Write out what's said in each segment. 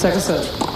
10.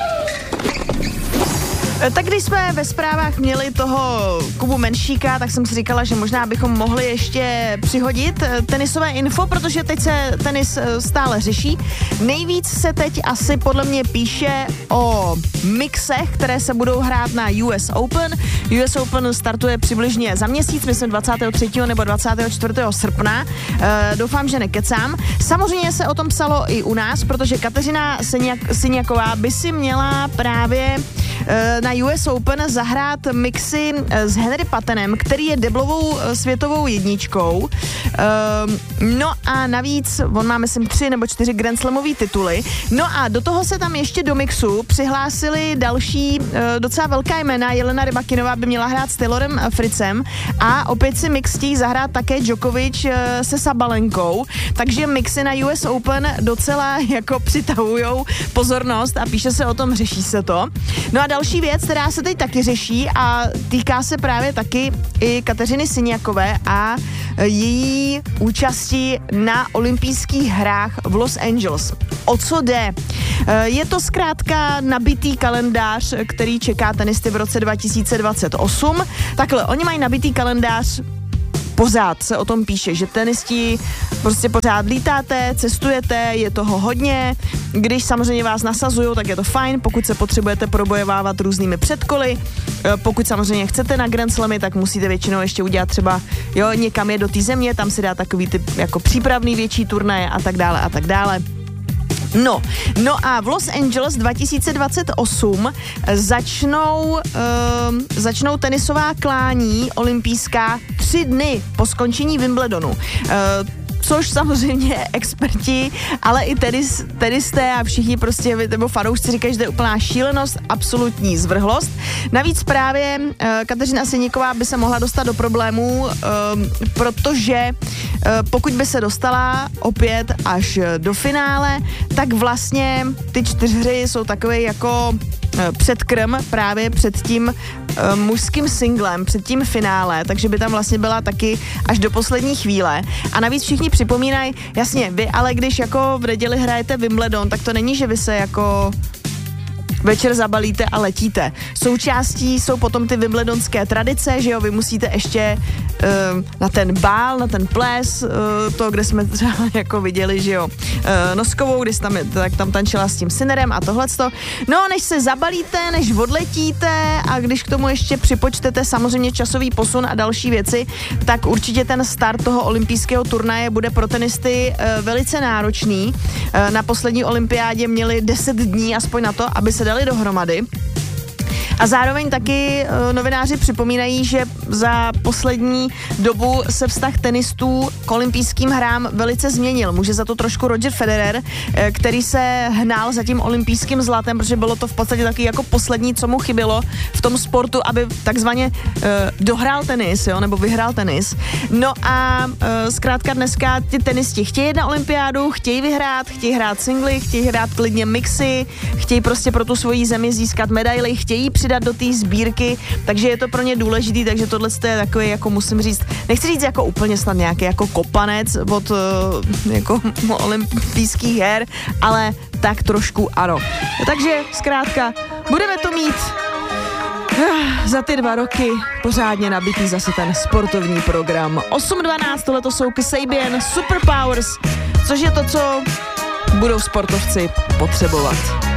Tak když jsme ve zprávách měli toho Kubu Menšíka, tak jsem si říkala, že možná bychom mohli ještě přihodit tenisové info, protože teď se tenis stále řeší. Nejvíc se teď asi podle mě píše o mixech, které se budou hrát na US Open. US Open startuje přibližně za měsíc, myslím 23. nebo 24. srpna. Doufám, že nekecám. Samozřejmě se o tom psalo i u nás, protože Kateřina Syniaková by si měla právě na US Open zahrát mixy s Henry Pattenem, který je deblovou světovou jedničkou. No a navíc, on má myslím 3 nebo 4 Grand Slamový tituly. No a do toho se tam ještě do mixu přihlásili další docela velká jména. Jelena Rybakinová by měla hrát s Taylorem Fritzem a opět si mix chtějí zahrát také Djokovic se Sabalenkou. Takže mixy na US Open docela jako přitahujou pozornost a píše se o tom, řeší se to. No a další věc, která se teď taky řeší a týká se právě taky i Kateřiny Syniakové a její účasti na olympijských hrách v Los Angeles. O co jde? Je to zkrátka nabitý kalendář, který čeká tenisty v roce 2028. Takhle, oni mají nabitý kalendář, pořád se o tom píše, že tenisti prostě pořád lítáte, cestujete, je toho hodně, když samozřejmě vás nasazujou, tak je to fajn, pokud se potřebujete probojovávat různými předkoly, pokud samozřejmě chcete na Grand Slamy, tak musíte většinou ještě udělat třeba, někam je do té země, tam si dá takový typ jako přípravný větší turnaje a tak dále a tak dále. No a v Los Angeles 2028 začnou tenisová klání olympijská 3 dny po skončení Wimbledonu. Což samozřejmě experti, ale i tenisté a všichni prostě, nebo fanoušci říkají, že to je úplná šílenost, absolutní zvrhlost. Navíc právě Kateřina Syniaková by se mohla dostat do problémů, protože pokud by se dostala opět až do finále, tak vlastně ty 4 hry jsou takové jako předkrm právě před tím mužským singlem, před tím finále, takže by tam vlastně byla taky až do poslední chvíle. A navíc všichni připomínají, jasně, vy ale když jako v neděli hrajete Wimbledon, tak to není, že vy se jako večer zabalíte a letíte. Součástí jsou potom ty wimbledonské tradice, že jo, vy musíte ještě na ten bál, na ten ples, to, kde jsme třeba jako viděli, že jo, Noskovou, když tam tančila s tím Sinnerem a tohleto. No, než se zabalíte, než odletíte a když k tomu ještě připočtete samozřejmě časový posun a další věci, tak určitě ten start toho olympijského turnaje bude pro tenisty velice náročný. Na poslední olympiádě měli 10 dní aspoň na to, aby se dali dohromady. A zároveň taky novináři připomínají, že za poslední dobu se vztah tenistů k olympijským hrám velice změnil. Může za to trošku Roger Federer, který se hnal za tím olympijským zlatem, protože bylo to v podstatě taky jako poslední, co mu chybělo v tom sportu, aby takzvaně dohrál tenis, jo, nebo vyhrál tenis. No a zkrátka dneska ti tenisti chtějí jít na olympiádu, chtějí vyhrát, chtějí hrát singly, chtějí hrát klidně mixy, chtějí prostě pro tu svoji zemi získat medaily, chtějí přidat do té sbírky, takže je to pro ně důležitý, takže tohle je takový, jako musím říct, nechci říct jako úplně snad nějaký jako kopanec od jako olympijských her, ale tak trošku ano. Takže zkrátka, budeme to mít za ty 2 roky pořádně nabitý zase ten sportovní program. 8:12, tohleto jsou Kasabian Superpowers, což je to, co budou sportovci potřebovat.